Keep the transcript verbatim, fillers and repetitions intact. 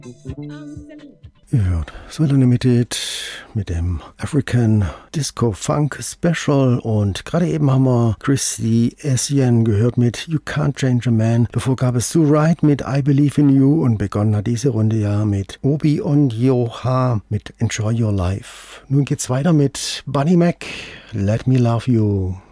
Ihr hört Soul Unlimited mit dem African Disco Funk Special und gerade eben haben wir Christy Essien gehört mit You Can't Change a Man. Bevor gab es Sue Wright mit I Believe in You und begonnen hat diese Runde ja mit Obi und Yoha mit Enjoy Your Life. Nun geht's weiter mit Bunny Mac, Let Me Love You.